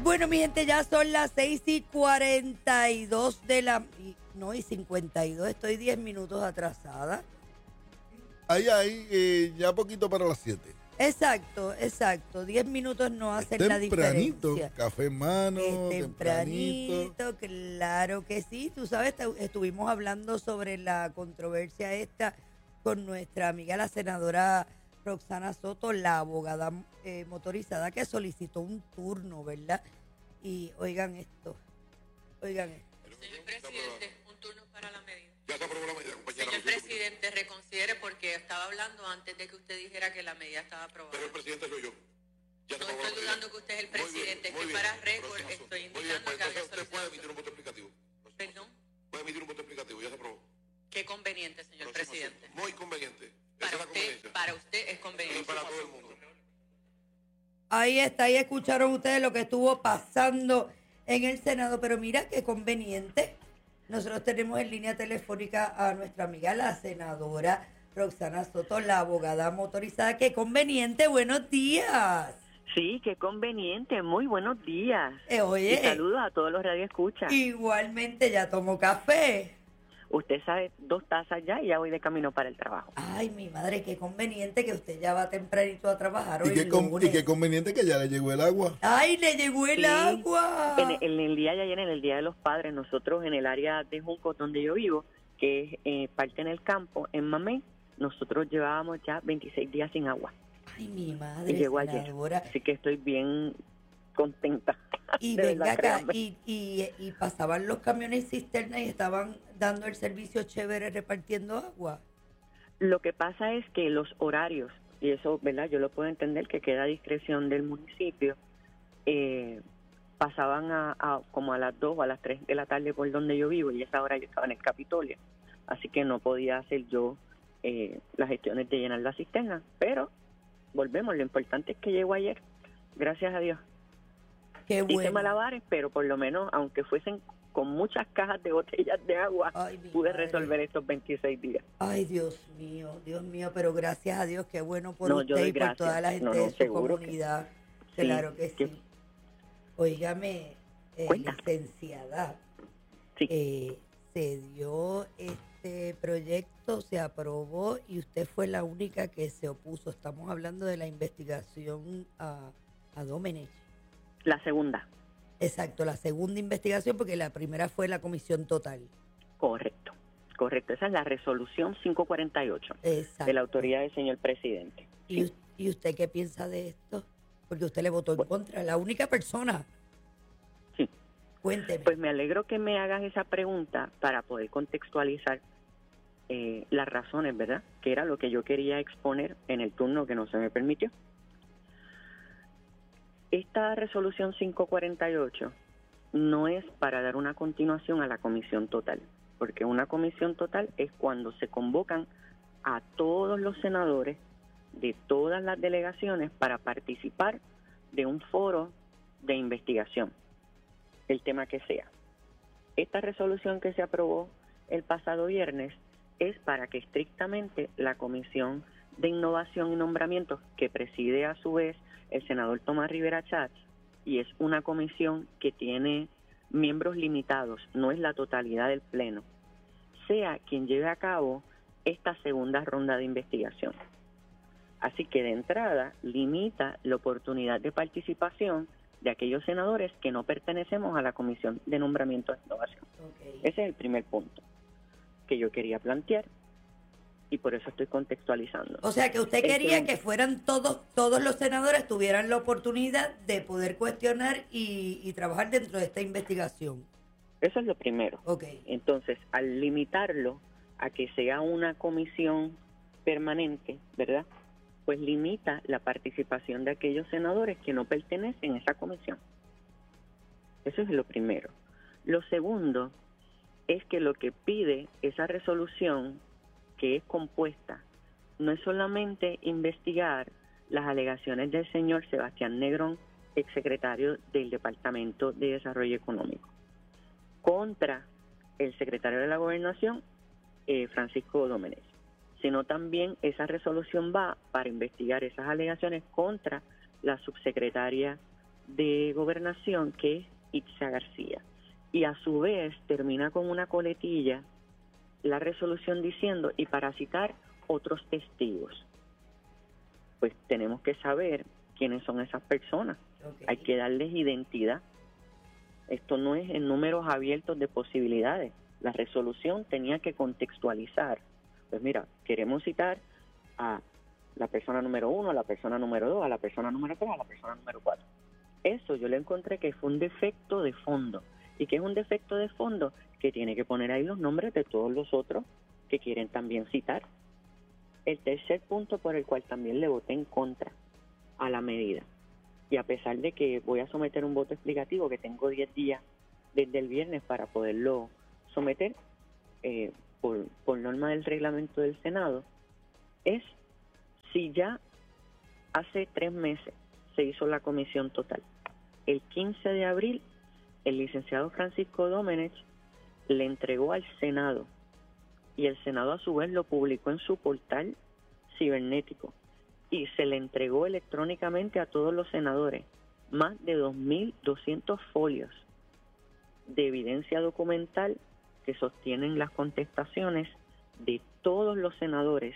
Bueno, mi gente, ya son las 6:42 de la... No, y 52, estoy 10 minutos atrasada. Ahí, ya poquito para las 7. Exacto. 10 minutos no hacen la Tempranito, diferencia. café en mano, Tempranito, claro que sí. Tú sabes, estuvimos hablando sobre la controversia esta con nuestra amiga la senadora Roxana Soto, la abogada motorizada que solicitó un turno, ¿verdad? Y oigan esto. Señor presidente, un turno para la medida. Ya se aprobó la medida, compañera. Señor presidente, reconsidere porque estaba hablando antes de que usted dijera que la medida estaba aprobada. Pero el presidente soy yo. Ya se No aprobó la estoy medida. dudando que usted es el Muy bien, presidente, muy que bien. para récord Próximo asunto. estoy Muy bien, indicando pues que había entonces usted puede emitir solicitado. un voto explicativo. Perdón, Puede emitir un voto explicativo, ya se aprobó. qué conveniente, señor Próximo presidente. asunto. Muy conveniente. Esa es la conveniencia. Para usted es Y conveniente. para todo el mundo. Ahí está, ahí escucharon ustedes lo que estuvo pasando en el Senado, pero mira qué conveniente. Nosotros tenemos en línea telefónica a nuestra amiga la senadora Roxana Soto, la abogada motorizada. Qué conveniente, buenos días. Sí, qué conveniente. Muy buenos días. Oye, Y saludos a todos los radioescuchas. igualmente ya tomó café. Usted sabe, 2 tazas ya y ya voy de camino para el trabajo. Ay, mi madre, qué conveniente que usted ya va tempranito a trabajar hoy Y lunes. qué conveniente que ya le llegó el agua. Ay, le llegó el Sí, agua. En el día de ayer, en el Día de los Padres, nosotros en el área de Junco, donde yo vivo, que es parte en el campo, en Mamey, nosotros llevábamos ya 26 días sin agua. Ay, mi madre, Y llegó ayer. senadora. Así que estoy bien contenta. Y De venga verdad, acá, créanme. y pasaban los camiones cisterna y estaban dando el servicio chévere repartiendo agua. Lo que pasa es que los horarios, y eso, ¿verdad? Yo lo puedo entender que queda a discreción del municipio, pasaban como a las 2 o a las 3 de la tarde por donde yo vivo, y a esa hora yo estaba en el Capitolio, así que no podía hacer yo las gestiones de llenar la cisterna, pero volvemos, lo importante es que llegó ayer, gracias a Dios. Qué Hice bueno. malabares, pero por lo menos, aunque fuesen con muchas cajas de botellas de agua, Ay, mi pude madre. resolver estos 26 días. Ay, Dios mío, pero gracias a Dios, qué bueno por No, yo usted doy y por gracias. toda la gente No, de su seguro que- comunidad. sí, Claro que que- sí. Óigame, Cuenta. licenciada, Sí. se dio este proyecto, se aprobó y usted fue la única que se opuso. Estamos hablando de la investigación a Domenech. La segunda. Exacto, la segunda investigación, porque la primera fue la comisión total. Correcto. Esa es la resolución 548 Exacto. de la autoridad del señor presidente. ¿Y usted qué piensa de esto? Porque usted le votó en contra, la única persona. Sí. Cuénteme. Pues me alegro que me hagas esa pregunta para poder contextualizar las razones, ¿verdad? Que era lo que yo quería exponer en el turno que no se me permitió. Esta resolución 548 no es para dar una continuación a la comisión total, porque una comisión total es cuando se convocan a todos los senadores de todas las delegaciones para participar de un foro de investigación, el tema que sea. Esta resolución que se aprobó el pasado viernes es para que estrictamente la Comisión de Innovación y Nombramientos, que preside a su vez el senador Tomás Rivera Chats, y es una comisión que tiene miembros limitados, no es la totalidad del Pleno, sea quien lleve a cabo esta segunda ronda de investigación. Así que de entrada limita la oportunidad de participación de aquellos senadores que no pertenecemos a la Comisión de Nombramiento e Innovación. Ok. Ese es el primer punto que yo quería plantear y por eso estoy contextualizando. O sea, que usted El quería segundo- que fueran todos los senadores tuvieran la oportunidad de poder cuestionar y trabajar dentro de esta investigación. Eso es lo primero. Ok. Entonces, al limitarlo a que sea una comisión permanente, ¿verdad? Pues limita la participación de aquellos senadores que no pertenecen a esa comisión. Eso es lo primero. Lo segundo es que lo que pide esa resolución, que es compuesta, no es solamente investigar las alegaciones del señor Sebastián Negrón, exsecretario del Departamento de Desarrollo Económico, contra el secretario de la Gobernación, Francisco Domenech, sino también esa resolución va para investigar esas alegaciones contra la subsecretaria de Gobernación, que es Itzia García. Y a su vez termina con una coletilla la resolución diciendo, y para citar otros testigos. Pues tenemos que saber quiénes son esas personas. Ok. Hay que darles identidad. Esto no es en números abiertos de posibilidades. La resolución tenía que contextualizar. Pues mira, queremos citar a la persona número 1, a la persona número 2, a la persona número 3, a la persona número 4. Eso yo le encontré que fue un defecto de fondo. ¿Y qué es un defecto de fondo? Que tiene que poner ahí los nombres de todos los otros que quieren también citar. El tercer punto por el cual también le voté en contra a la medida, y a pesar de que voy a someter un voto explicativo, que tengo 10 días desde el viernes para poderlo someter por norma del reglamento del Senado, es si ya hace 3 meses se hizo la comisión total. El 15 de abril, el licenciado Francisco Domenech le entregó al Senado, y el Senado a su vez lo publicó en su portal cibernético, y se le entregó electrónicamente a todos los senadores más de 2.200 folios de evidencia documental que sostienen las contestaciones de todos los senadores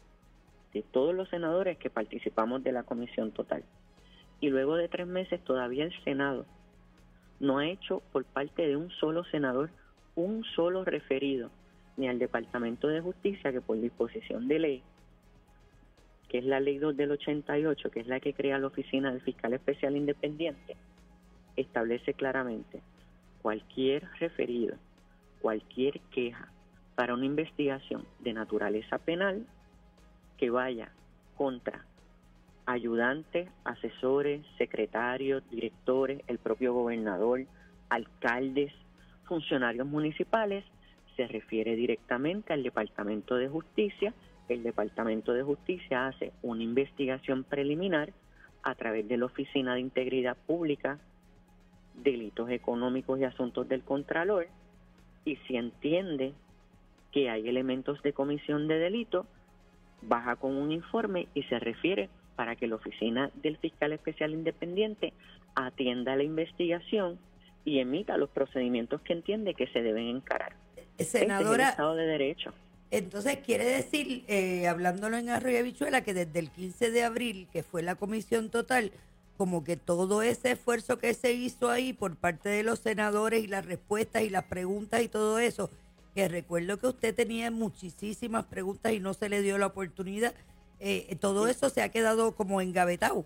que participamos de la comisión total. Y luego de 3 meses todavía el Senado no ha hecho por parte de un solo senador un solo referido, ni al Departamento de Justicia, que por disposición de ley, que es la ley 2 del 88, que es la que crea la Oficina del Fiscal Especial Independiente, establece claramente cualquier referido, cualquier queja para una investigación de naturaleza penal que vaya contra ayudantes, asesores, secretarios, directores, el propio gobernador, alcaldes, funcionarios municipales, se refiere directamente al Departamento de Justicia. El Departamento de Justicia hace una investigación preliminar a través de la Oficina de Integridad Pública, Delitos Económicos y Asuntos del Contralor, y si entiende que hay elementos de comisión de delito, baja con un informe y se refiere para que la Oficina del Fiscal Especial Independiente atienda la investigación y emita los procedimientos que entiende que se deben encarar. Senadora, Este es el Estado de Derecho. entonces quiere decir, hablándolo en Arroyo Habichuela, que desde el 15 de abril, que fue la comisión total, como que todo ese esfuerzo que se hizo ahí por parte de los senadores y las respuestas y las preguntas y todo eso, que recuerdo que usted tenía muchísimas preguntas y no se le dio la oportunidad, todo eso se ha quedado como engavetado.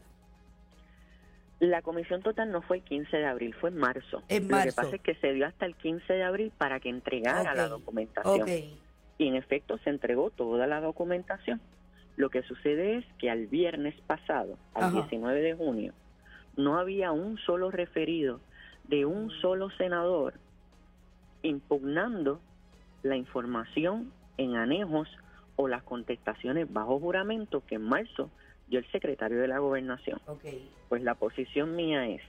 La comisión total no fue el 15 de abril, fue en marzo. En Lo que marzo. pasa es que se dio hasta el 15 de abril para que entregara la documentación. Ok. Y en efecto se entregó toda la documentación. Lo que sucede es que al viernes pasado, al Ajá. 19 de junio, no había un solo referido de un solo senador impugnando la información en anejos o las contestaciones bajo juramento que en marzo dio el secretario de la Gobernación. Ok. Pues la posición mía es,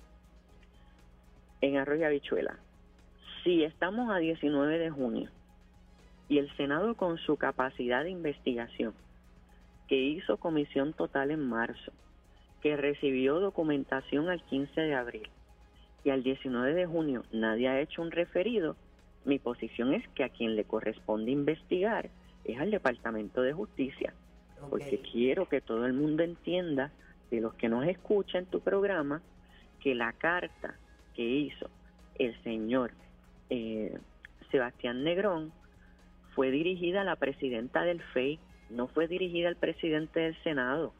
en Arroyo Habichuela, si estamos a 19 de junio y el Senado con su capacidad de investigación, que hizo comisión total en marzo, que recibió documentación al 15 de abril y al 19 de junio nadie ha hecho un referido, mi posición es que a quien le corresponde investigar es al Departamento de Justicia, porque quiero que todo el mundo entienda, de los que nos escuchan tu programa, que la carta que hizo el señor Sebastián Negrón fue dirigida a la presidenta del FEI, no fue dirigida al presidente del Senado,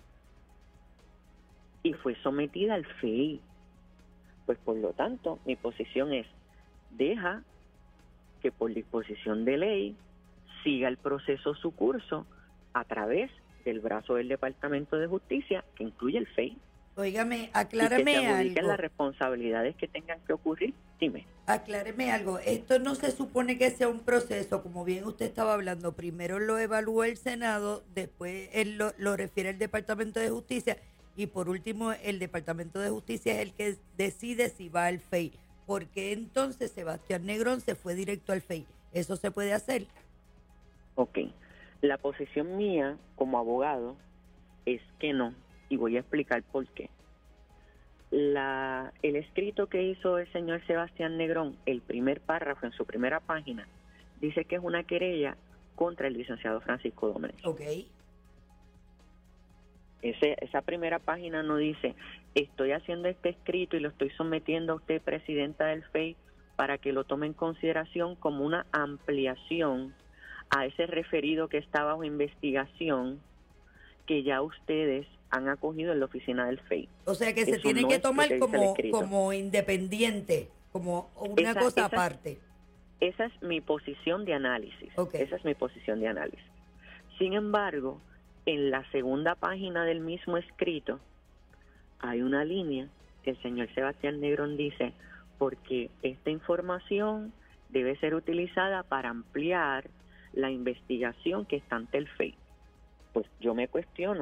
y fue sometida al FEI. Pues por lo tanto, mi posición es, deja que por disposición de ley siga el proceso su curso a través del brazo del Departamento de Justicia, que incluye el FEI. Óigame, Y que acláreme se adjudiquen algo. las responsabilidades que tengan que ocurrir. Dime. Acláreme algo. Esto no se supone que sea un proceso, como bien usted estaba hablando. Primero lo evalúa el Senado, después él lo refiere al Departamento de Justicia y por último el Departamento de Justicia es el que decide si va al FEI. ¿Por qué entonces Sebastián Negrón se fue directo al FEI? ¿Eso se puede hacer? Ok. La posición mía como abogado es que no, y voy a explicar por qué. El escrito que hizo el señor Sebastián Negrón, el primer párrafo en su primera página, dice que es una querella contra el licenciado Francisco Domenech. Ok. Esa primera página no dice, estoy haciendo este escrito y lo estoy sometiendo a usted, presidenta del FEI, para que lo tome en consideración como una ampliación a ese referido que está bajo investigación que ya ustedes han acogido en la oficina del FEI. O sea que se Eso tiene no que es lo tomar que dice el escrito. como independiente, como una cosa aparte. Esa es mi posición de análisis. Ok. Esa es mi posición de análisis. Sin embargo, en la segunda página del mismo escrito hay una línea que el señor Sebastián Negrón dice, porque esta información debe ser utilizada para ampliar la investigación que está ante el FEI. Pues yo me cuestiono